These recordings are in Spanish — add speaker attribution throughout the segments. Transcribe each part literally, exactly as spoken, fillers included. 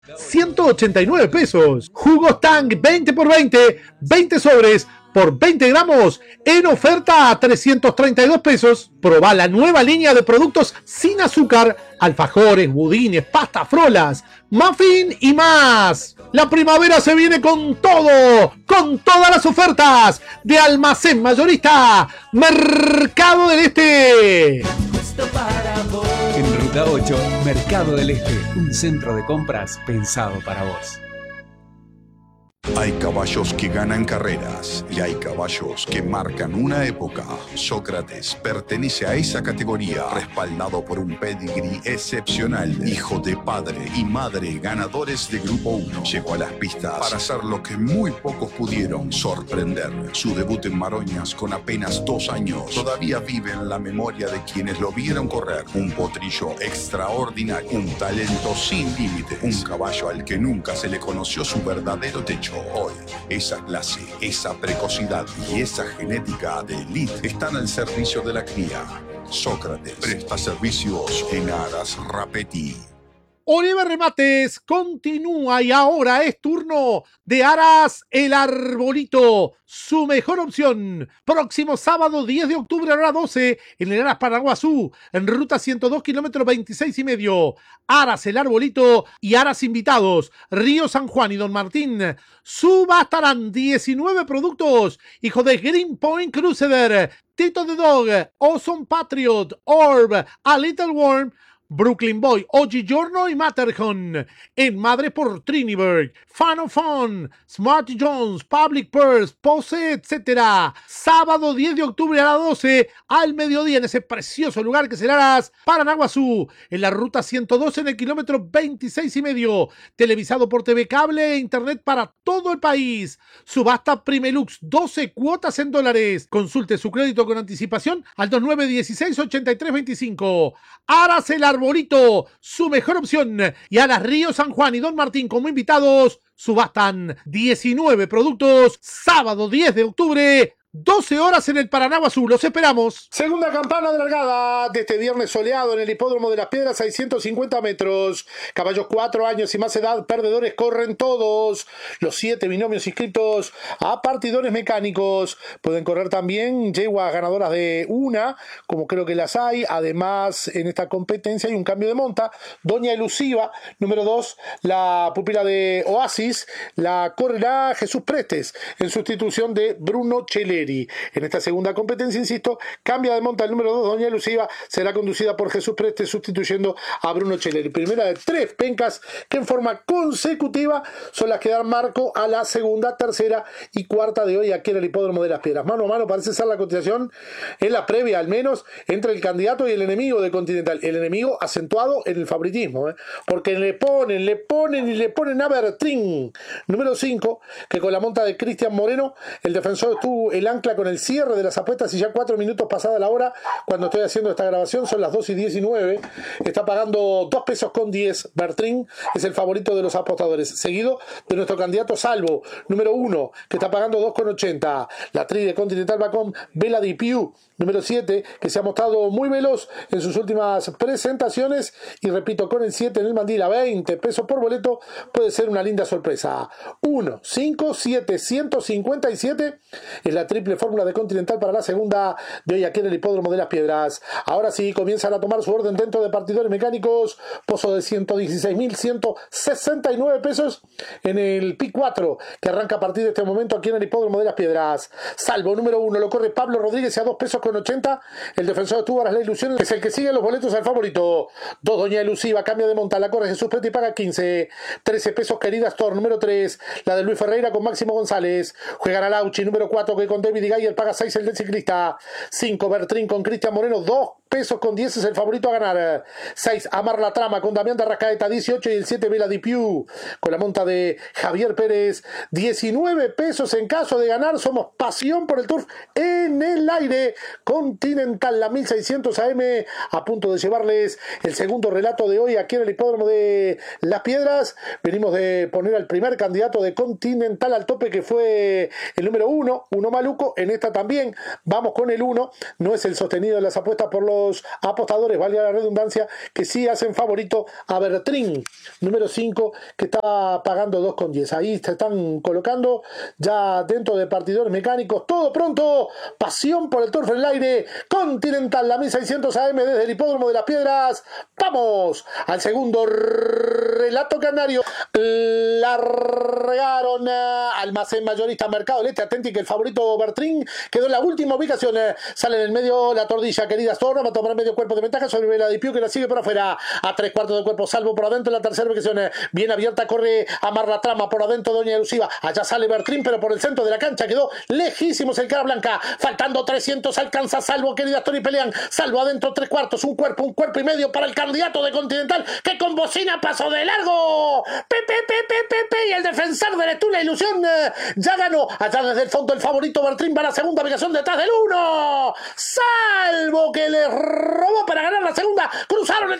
Speaker 1: ciento ochenta y nueve pesos. Jugos Tang veinte por veinte, veinte sobres por veinte gramos, en oferta a trescientos treinta y dos pesos. Proba la nueva línea de productos sin azúcar, alfajores, budines, pasta, frolas, muffin y más. La primavera se viene con todo, con todas las ofertas de Almacén Mayorista Mercado del Este.
Speaker 2: En Ruta ocho, Mercado del Este, un centro de compras pensado para vos.
Speaker 3: Hay caballos que ganan carreras y hay caballos que marcan una época. Sócrates pertenece a esa categoría, respaldado por un pedigrí excepcional. Hijo de padre y madre ganadores de Grupo uno. Llegó a las pistas para hacer lo que muy pocos pudieron, sorprender. Su debut en Maroñas con apenas dos años todavía vive en la memoria de quienes lo vieron correr. Un potrillo extraordinario, un talento sin límites, un caballo al que nunca se le conoció su verdadero techo. Hoy, esa clase, esa precocidad y esa genética de élite están al servicio de la cría. Sócrates presta servicios en Aras Rapetti.
Speaker 1: Oliver Remates continúa y ahora es turno de Aras El Arbolito, su mejor opción. Próximo sábado diez de octubre a la hora doce en el Aras Paraguazú, en ruta ciento dos, kilómetro veintiséis y medio. Aras El Arbolito y Aras Invitados, Río San Juan y Don Martín. Subastarán diecinueve productos, hijo de Green Point Crusader, Tito the Dog, Awesome Patriot, Orb, A Little Worm, Brooklyn Boy, Oggi Giorno y Matterhorn. En Madre por Triniberg, Fan of Fun, Smart Jones, Public Purse, Pose, etcétera. Sábado diez de octubre a las doce, al mediodía, en ese precioso lugar que será Aras Paranaguazú, en la ruta ciento doce, en el kilómetro veintiséis y medio. Televisado por T V Cable e Internet para todo el país. Subasta Primelux, doce cuotas en dólares. Consulte su crédito con anticipación al veintinueve dieciséis, ochenta y tres veinticinco. Aras El Arbolito, su mejor opción. Y Aras Río San Juan y Don Martín como invitados subastan diecinueve productos. Sábado diez de octubre, doce horas en el Paranaguazú. Los esperamos. Segunda campana de largada de este viernes soleado en el Hipódromo de las Piedras, seiscientos cincuenta metros. Caballos cuatro años y más edad, perdedores corren todos. Los siete binomios inscritos a partidores mecánicos. Pueden correr también yeguas ganadoras de una, como creo que las hay. Además, en esta competencia hay un cambio de monta. Doña Elusiva, número dos, la pupila de Oasis, la correrá Jesús Prestes en sustitución de Bruno Cheleri. En esta segunda competencia, insisto, cambia de monta el número dos, Doña Elusiva, será conducida por Jesús Prestes sustituyendo a Bruno Cheleri. Primera de tres pencas que en forma consecutiva son las que dan marco a la segunda, tercera y cuarta de hoy aquí en el Hipódromo de las Piedras. Mano a mano parece ser la cotización, en la previa al menos, entre el candidato y el enemigo de Continental. El enemigo acentuado en el favoritismo, ¿eh? porque le ponen, le ponen y le ponen a Bertrín, número cinco, que con la monta de Cristian Moreno, el defensor estuvo el ancla con el cierre de las apuestas y ya cuatro minutos pasada la hora cuando estoy haciendo esta grabación, son las dos y diecinueve, está pagando dos pesos con diez. Bertrín es el favorito de los apostadores, seguido de nuestro candidato Salvo, número uno, que está pagando dos con ochenta. La tri de Continental va con Vela Di Piu, número siete, que se ha mostrado muy veloz en sus últimas presentaciones, y repito, con el siete en el mandil a veinte pesos por boleto, puede ser una linda sorpresa. uno, cinco, siete, ciento cincuenta y siete es la triple fórmula de Continental para la segunda de hoy aquí en el Hipódromo de las Piedras. Ahora sí, comienzan a tomar su orden dentro de partidores mecánicos. Pozo de ciento dieciséis mil ciento sesenta y nueve pesos en el P cuatro, que arranca a partir de este momento aquí en el Hipódromo de las Piedras. Salvo número uno, lo corre Pablo Rodríguez a dos pesos con ochenta. El defensor de Túbaras, la ilusión, es el que sigue los boletos al favorito. dos, Doña Elusiva, cambia de monta, la corre Jesús Preti y paga quince. trece pesos, Querida Store, número tres, la de Luis Ferreira con Máximo González. Juegan a Lauchi, número cuatro, que con David y Gayer paga seis el del ciclista. cinco, Bertrín con Cristian Moreno, dos pesos con diez es el favorito a ganar. seis, Amar la Trama con Damián de Arrascaeta, dieciocho, y el siete, Vela Di Piu con la monta de Javier Pérez, diecinueve pesos en caso de ganar. Somos pasión por el turf en el aire. Continental, la mil seiscientos A M, a punto de llevarles el segundo relato de hoy aquí en el Hipódromo de las Piedras. Venimos de poner al primer candidato de Continental al tope, que fue el número uno, Uno Maluco. En esta también vamos con el uno, no es el sostenido de las apuestas por los los apostadores, valga la redundancia, que sí hacen favorito a Bertrín, número cinco, que está pagando dos con diez. Ahí se están colocando ya dentro de partidores mecánicos. Todo pronto, pasión por el turf en el aire, Continental, la mil seiscientos A M desde el Hipódromo de las Piedras. Vamos al segundo relato canario. Largaron almacén mayorista Mercado del Este, atenti que el favorito Bertrín quedó en la última ubicación. Sale en el medio la tordilla, querida Storm, va a tomar medio cuerpo de ventaja sobre Vela Di Piu, que la sigue por afuera a tres cuartos de cuerpo, Salvo por adentro en la tercera ubicación. Bien abierta, corre Amar la Trama por adentro, Doña Elusiva. Allá sale Bertrín, pero por el centro de la cancha quedó lejísimos el cara blanca. Faltando trescientos, alcanza Salvo, querida Storm, y pelean. Salvo adentro, tres cuartos, un cuerpo, un cuerpo y medio para el candidato de Continental, que con bocina pasó de largo. Pepe, Pepe, Pepe, y el defensor de la ilusión eh, ya ganó. Allá desde el fondo el favorito Bertrín va a la segunda ubicación detrás del uno. Salvo que le robó para ganar la segunda. Cruzaron el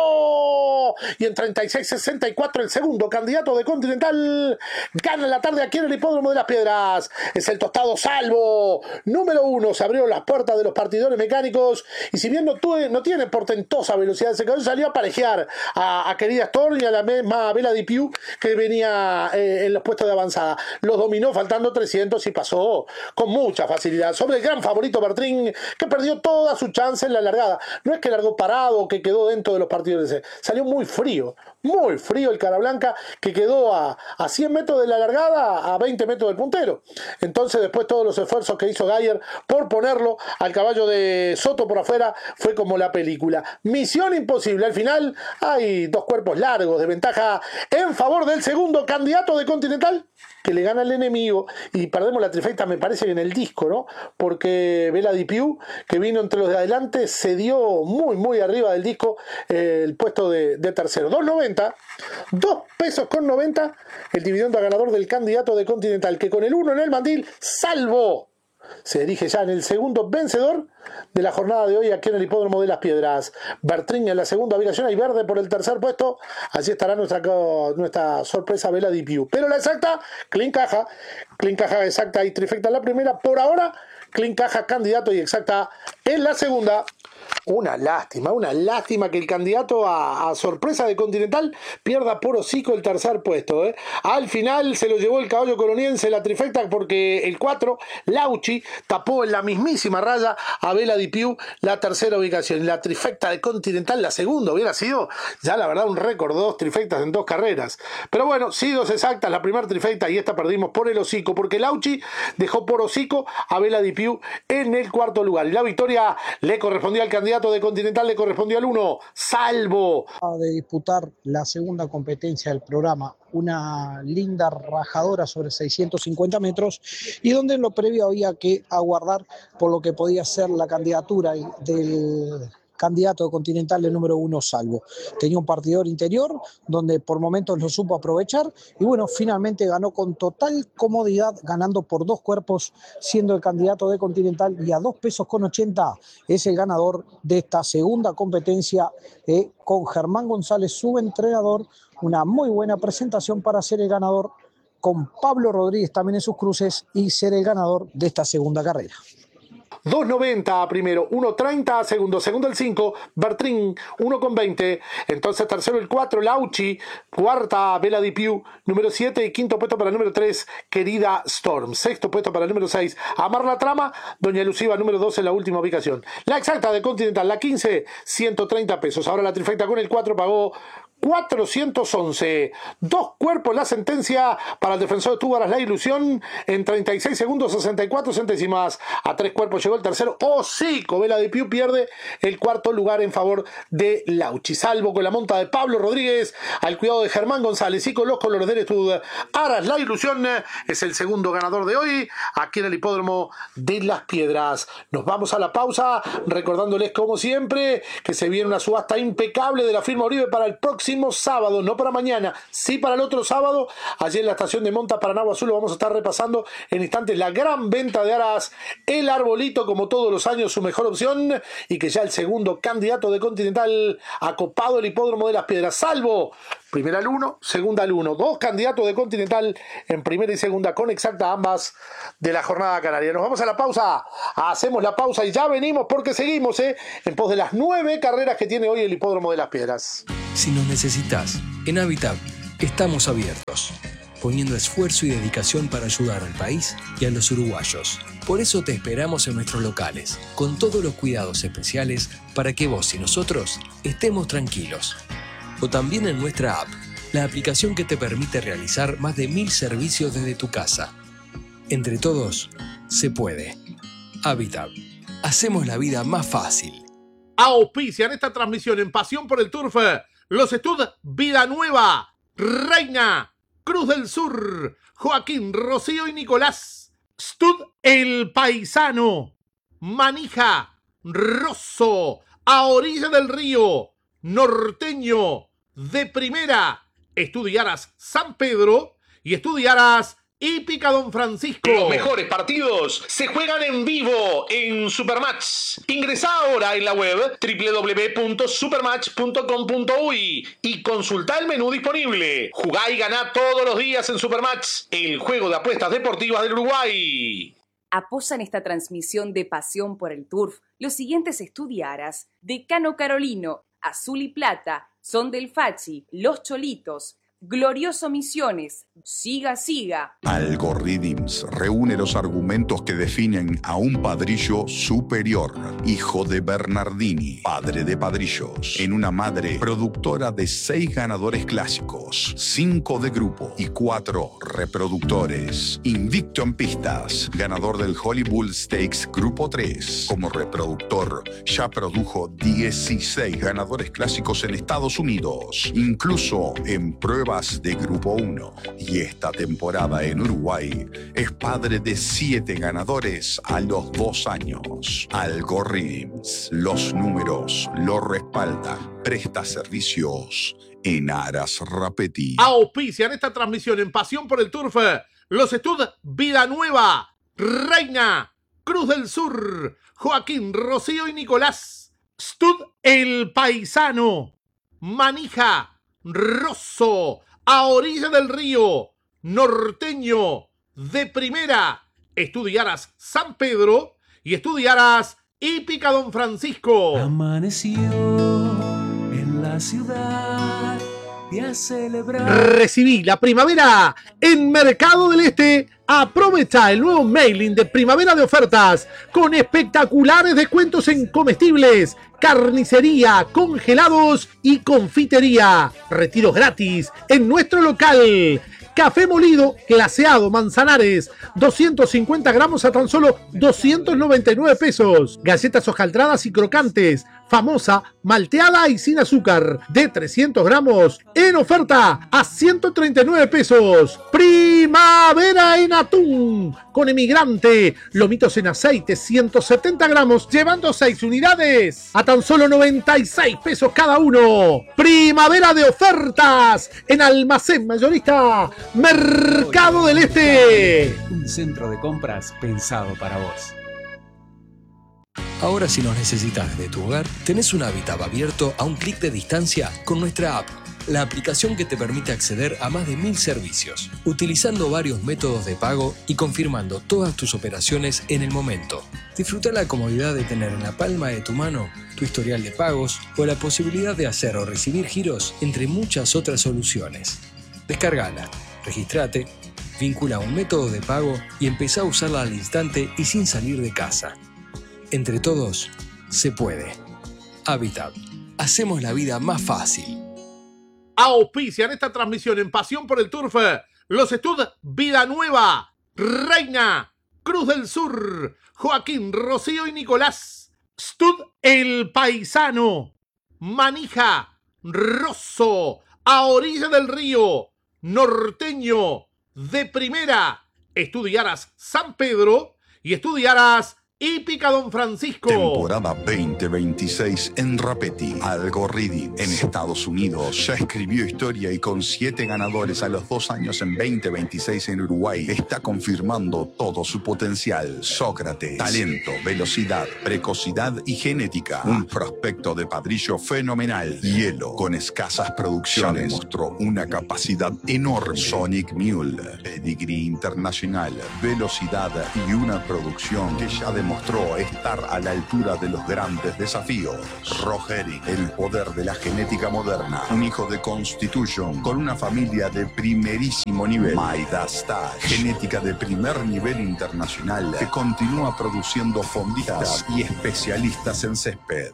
Speaker 1: disco. Y en treinta y seis sesenta y cuatro el segundo candidato de Continental gana en la tarde aquí en el Hipódromo de las Piedras. Es el tostado Salvo. Número uno. Se abrieron las puertas de los partidores mecánicos. Y si bien no, tuve, no tiene portentosa velocidad, ese caballo salió a parejear a, a querida Storm y a la misma Vela Di Piu, que venía eh, en los puestos de avanzada. Los dominó faltando trescientos y pasó con mucha facilidad sobre el gran favorito Bertrín, que perdió toda su chance en la largada. No es que largó parado o que quedó dentro de los partidos de ese. Salió muy frío, muy frío el cara blanca, que quedó a, a cien metros de la largada, a veinte metros del puntero. Entonces después todos los esfuerzos que hizo Gayer por ponerlo al caballo de Soto por afuera fue como la película. Misión imposible. Al final hay dos cuerpos largos de ventaja en favor del segundo candidato de Continental, que le gana al enemigo, y perdemos la trifecta, me parece que en el disco, ¿no? Porque Vela Di Piu, que vino entre los de adelante, se dio muy, muy arriba del disco eh, el puesto de, de tercero. dos noventa, dos pesos con noventa, el dividendo a ganador del candidato de Continental, que con el uno en el mandil, Salvo se dirige ya en el segundo vencedor de la jornada de hoy aquí en el Hipódromo de las Piedras. Bertrín en la segunda ubicación y Verde por el tercer puesto. Allí estará nuestra, nuestra sorpresa Vela Di Piu. Pero la exacta, Clean Caja. Clean Caja exacta y trifecta en la primera. Por ahora, Clean Caja candidato y exacta en la segunda. Una lástima, una lástima que el candidato a, a sorpresa de Continental pierda por hocico el tercer puesto. ¿eh? Al final se lo llevó el caballo coloniense la trifecta, porque el cuatro, Lauchi, tapó en la mismísima raya a Vela Di Piu la tercera ubicación. La trifecta de Continental, la segunda, hubiera sido ya la verdad un récord, dos trifectas en dos carreras. Pero bueno, sí, dos exactas, la primera trifecta y esta perdimos por el hocico, porque Lauchi dejó por hocico a Vela Di Piu en el cuarto lugar. Y la victoria le correspondió al candidato de Continental, le correspondió al uno, Salvo.
Speaker 4: De disputar la segunda competencia del programa, una linda rajadora sobre seiscientos cincuenta metros, y donde en lo previo había que aguardar por lo que podía ser la candidatura del candidato Continental de número uno, Salvo. Tenía un partidor interior donde por momentos lo supo aprovechar y bueno, finalmente ganó con total comodidad, ganando por dos cuerpos, siendo el candidato de Continental, y a dos pesos con ochenta es el ganador de esta segunda competencia eh, con Germán González, su entrenador. Una muy buena presentación para ser el ganador, con Pablo Rodríguez también en sus cruces, y ser el ganador de esta segunda carrera.
Speaker 1: dos noventa primero, uno treinta segundo, segundo el cinco, Bertrín, uno con veinte, entonces tercero el cuatro, Lauchi, cuarta Vela Di Piu, número siete y quinto puesto para el número tres, Querida Storm, sexto puesto para el número seis, Amar la Trama, Doña Elusiva, número doce en la última ubicación. La exacta de Continental, la quince, ciento treinta pesos, ahora la trifecta con el cuatro pagó cuatrocientos once. Dos cuerpos la sentencia para el defensor de Túbaras, la ilusión, en treinta y seis segundos, sesenta y cuatro centésimas. A tres cuerpos llegó el tercero. Hocico, Vela Di Piu pierde el cuarto lugar en favor de Lauchi. Salvo con la monta de Pablo Rodríguez, al cuidado de Germán González, y con los colores del estudio Aras, la ilusión, es el segundo ganador de hoy aquí en el Hipódromo de las Piedras. Nos vamos a la pausa, recordándoles como siempre que se viene una subasta impecable de la firma Oribe para el próximo próximo sábado, no para mañana, sí para el otro sábado, allí en la estación de Monta Paraná Azul. Vamos a estar repasando en instantes la gran venta de Aras El Arbolito, como todos los años su mejor opción, y que ya el segundo candidato de Continental ha copado el hipódromo de Las Piedras, salvo primera al uno, segunda al uno, dos candidatos de Continental en primera y segunda con exacta ambas de la jornada canaria. Nos vamos a la pausa, hacemos la pausa y ya venimos porque seguimos eh, en pos de las nueve carreras que tiene hoy el hipódromo de Las Piedras.
Speaker 5: Si nos necesitas, en Habitat estamos abiertos, poniendo esfuerzo y dedicación para ayudar al país y a los uruguayos. Por eso te esperamos en nuestros locales, con todos los cuidados especiales para que vos y nosotros estemos tranquilos. O también en nuestra app, la aplicación que te permite realizar más de mil servicios desde tu casa. Entre todos, se puede. Habitat. Hacemos la vida más fácil.
Speaker 1: Auspician esta transmisión en Pasión por el Turf los Stud Vida Nueva, Reina, Cruz del Sur, Joaquín, Rocío y Nicolás. Stud El Paisano, Manija, Rosso, A Orilla del Río, Norteño, De Primera, Estudiaras San Pedro y Estudiaras Hípica Don Francisco. Los mejores partidos se juegan en vivo en Supermatch. Ingresá ahora en la web doble u doble u doble u punto supermatch punto com punto uy y consultá el menú disponible. Jugá y ganá todos los días en Supermatch, el juego de apuestas deportivas del Uruguay.
Speaker 6: Apoyan esta transmisión de Pasión por el Turf los siguientes Estudiaras: Decano Carolino, Azul y Plata, Son del Fachi, Los Cholitos, Glorioso Misiones, Siga Siga.
Speaker 3: Algorithms reúne los argumentos que definen a un padrillo superior, hijo de Bernardini, padre de padrillos, en una madre productora de seis ganadores clásicos, cinco de grupo y cuatro reproductores. Invicto en pistas, ganador del Holy Bull Stakes Grupo tres. Como reproductor, ya produjo dieciséis ganadores clásicos en Estados Unidos, incluso en pruebas de Grupo uno. Y esta temporada en Uruguay es padre de siete ganadores a los dos años. Algorithms, los números lo respaldan. Presta servicios en Aras Rapetti.
Speaker 1: Auspician esta transmisión en Pasión por el Turf los Stud Vida Nueva, Reina, Cruz del Sur, Joaquín, Rocío y Nicolás. Stud El Paisano, Manija, Rosso, A Orilla del Río, Norteño, De Primera, Estudiaras San Pedro y Estudiaras Hípica Don Francisco.
Speaker 2: Amaneció en la ciudad y a celebrar.
Speaker 1: Recibí la primavera en Mercado del Este. Aprovecha el nuevo mailing de primavera de ofertas con espectaculares descuentos en comestibles, carnicería, congelados y confitería. Retiros gratis en nuestro local. Café molido, glaseado, Manzanares, doscientos cincuenta gramos a tan solo doscientos noventa y nueve pesos. Galletas hojaldradas y crocantes, famosa, malteada y sin azúcar, de trescientos gramos, en oferta a ciento treinta y nueve pesos. Primavera en atún, con emigrante, lomitos en aceite, ciento setenta gramos, llevando seis unidades, a tan solo noventa y seis pesos cada uno. Primavera de ofertas, en Almacén Mayorista Mercado del Este.
Speaker 2: Un centro de compras pensado para vos.
Speaker 5: Ahora, si nos necesitas desde tu hogar, tenés un Habitat abierto a un clic de distancia con nuestra app, la aplicación que te permite acceder a más de mil servicios, utilizando varios métodos de pago y confirmando todas tus operaciones en el momento. Disfruta la comodidad de tener en la palma de tu mano tu historial de pagos o la posibilidad de hacer o recibir giros, entre muchas otras soluciones. Descárgala, registrate, vincula un método de pago y empezá a usarla al instante y sin salir de casa. Entre todos, se puede. Habitat. Hacemos la vida más fácil.
Speaker 1: Auspician esta transmisión en Pasión por el Turf los Stud Vida Nueva, Reina, Cruz del Sur, Joaquín, Rocío y Nicolás. Stud El Paisano, Manija, Rosso, A Orilla del Río, Norteño, De Primera, Estudiaras San Pedro y Estudiaras Hípica Don Francisco.
Speaker 3: Temporada veinte veintiséis en Rapetti. Algo Reading en Estados Unidos ya escribió historia y con siete ganadores a los dos años en veinte veintiséis en Uruguay está confirmando todo su potencial. Sócrates, talento, velocidad, precocidad y genética. Un prospecto de padrillo fenomenal. Hielo, con escasas producciones, ya demostró una capacidad enorme. Sonic Mule, pedigree internacional, velocidad y una producción que ya demostró Mostró estar a la altura de los grandes desafíos. Rogeri, el poder de la genética moderna. Un hijo de Constitution con una familia de primerísimo nivel. Midas Touch, genética de primer nivel internacional que continúa produciendo fondistas y especialistas en césped.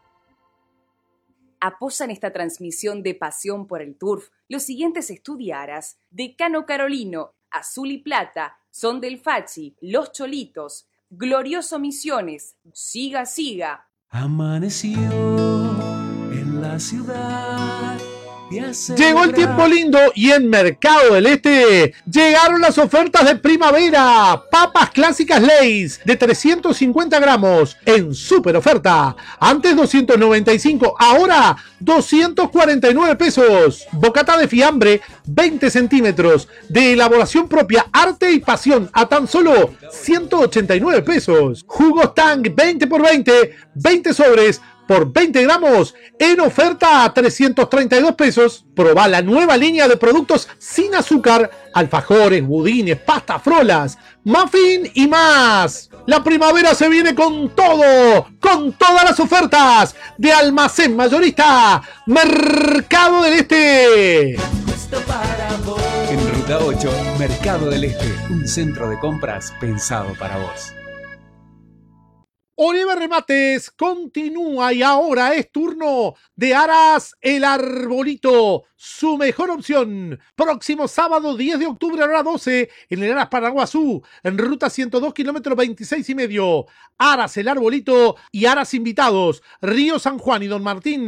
Speaker 6: Apoyan esta transmisión de Pasión por el Turf los siguientes estudiaras: Decano Carolino, Azul y Plata, Son del Fachi, Los Cholitos, Glorioso Misiones, Siga Siga.
Speaker 2: Amaneció en la ciudad.
Speaker 1: Llegó el tiempo lindo y en Mercado del Este llegaron las ofertas de primavera. Papas clásicas Lay's de trescientos cincuenta gramos en super oferta. Antes doscientos noventa y cinco, ahora doscientos cuarenta y nueve pesos. Bocata de fiambre veinte centímetros de elaboración propia, arte y pasión a tan solo ciento ochenta y nueve pesos. Jugos Tang veinte por veinte, veinte sobres por veinte gramos en oferta a trescientos treinta y dos pesos. Proba la nueva línea de productos sin azúcar, alfajores, budines, pasta, frolas, muffin y más. La primavera se viene con todo, con todas las ofertas de Almacén Mayorista Mercado del Este.
Speaker 2: En Ruta ocho, Mercado del Este, un centro de compras pensado para vos.
Speaker 1: Oliver Remates continúa y ahora es turno de Aras El Arbolito, su mejor opción. Próximo sábado diez de octubre a la hora doce en el Aras Paraguazú, en ruta ciento dos, kilómetro veintiséis y medio. Aras El Arbolito y Aras invitados, Río San Juan y Don Martín.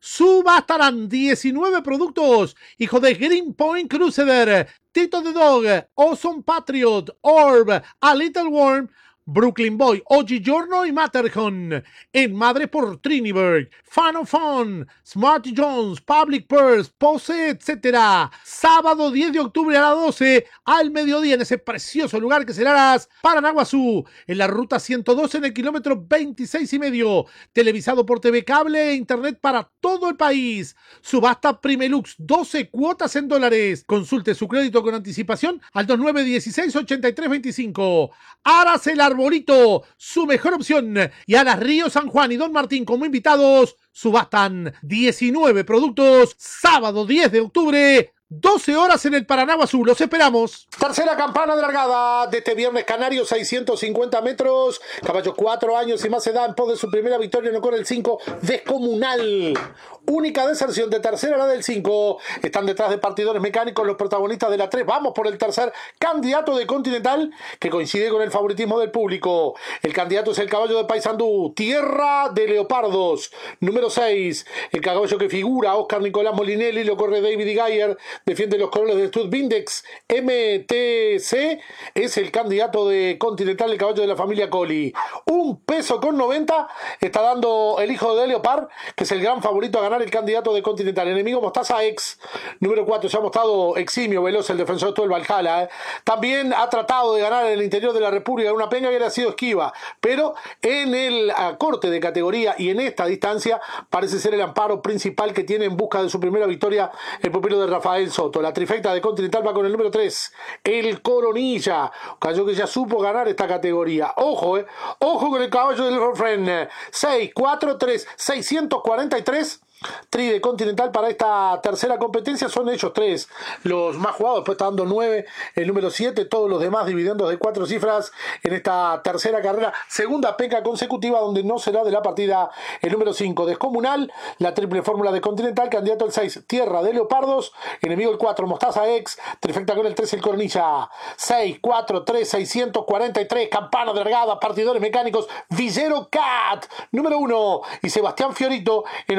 Speaker 1: Subastarán diecinueve productos, hijo de Green Point Crusader, Tito the Dog, Awesome Patriot, Orb, A Little Worm, Brooklyn Boy, Oggigiorno y Matterhorn. En Madre por Triniberg, Fan of Fun, Smart Jones, Public Purse, Pose, etcétera. Sábado diez de octubre a las doce, al mediodía, en ese precioso lugar que será Aras Paranaguazú, en la ruta ciento doce en el kilómetro veintiséis y medio. Televisado por T V Cable e Internet para todo el país. Subasta Primelux, doce cuotas en dólares. Consulte su crédito con anticipación al veintinueve dieciséis ochenta y tres veinticinco. Aras El Arbolito, su mejor opción. Y Aras Río San Juan y Don Martín como invitados subastan diecinueve productos. Sábado diez de octubre, doce horas en el Paranaguazú. Los esperamos. Tercera campana de largada de este viernes canario, seiscientos cincuenta metros. Caballo cuatro años y más edad en pos de su primera victoria, no corre el cinco, Descomunal. Única deserción de tercera, la del cinco. Están detrás de partidores mecánicos los protagonistas de la tres. Vamos por el tercer candidato de Continental, que coincide con el favoritismo del público. El candidato es el caballo de Paysandú, Tierra de Leopardos. Número seis, el caballo que figura Oscar Nicolás Molinelli, lo corre David Geyer, defiende los colores de Stud Vindex. M T C es el candidato de Continental, el caballo de la familia Colli. Un peso con noventa está dando el hijo de Leopard, que es el gran favorito a ganar el candidato de Continental. Enemigo Mostaza X, número cuatro, se ha mostrado eximio, veloz, el defensor de todo el Valhalla. ¿eh? También ha tratado de ganar en el interior de la República una penga que hubiera sido esquiva, pero en el corte de categoría y en esta distancia parece ser el amparo principal que tiene en busca de su primera victoria el pupilo de Rafael Soto. La trifecta de Continental va con el número tres, el Coronilla, caballo que ya supo ganar esta categoría. Ojo, eh, ojo con el caballo del Friend, seis cuatro tres, seiscientos cuarenta y tres. Tri de Continental para esta tercera competencia. Son ellos tres los más jugados, después está dando nueve el número siete, todos los demás dividendos de cuatro cifras en esta tercera carrera, segunda penca consecutiva donde no será de la partida el número cinco, Descomunal. La triple fórmula de Continental, candidato el seis, Tierra de Leopardos, enemigo el cuatro, Mostaza X, trifecta con el tres, el Cornilla. Seis cuatro tres, seiscientos cuarenta y tres, campana de largada, partidores mecánicos, Villero Cat número uno y Sebastián Fiorito enhorquetado en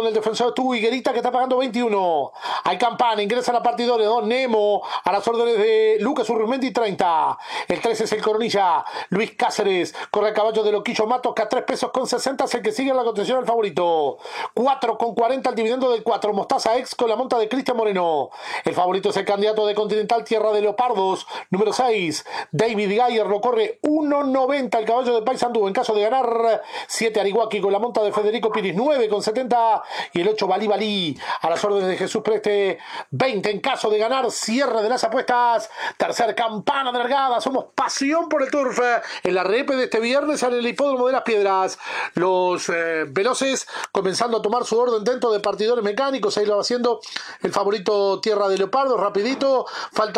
Speaker 1: el defensor estuvo Higuerita, que está pagando veintiuno. Hay Campana, ingresa a la partidores. Don Nemo, a las órdenes de Lucas Urrumendi, treinta. El trece es el Coronilla. Luis Cáceres, corre el caballo de Loquillo Matos, que a tres pesos con sesenta es el que sigue en la contención al favorito. cuatro con cuarenta el dividendo del cuatro. Mostaza Ex con la monta de Cristian Moreno. El favorito es el candidato de Continental Tierra de Leopardos, número seis. David Gayer lo corre uno noventa el caballo de Paysandú. En caso de ganar, siete Arihuaki con la monta de Federico Piris, nueve con setenta. Y el ocho Balí Balí a las órdenes de Jesús Preste, veinte en caso de ganar. Cierre de las apuestas. Tercer Campana Delgada. Somos pasión por el turf. En la repe de este viernes en el Hipódromo de las Piedras. Los eh, veloces comenzando a tomar su orden dentro de partidores mecánicos. Ahí lo va haciendo el favorito Tierra de Leopardo. Rapidito. Falta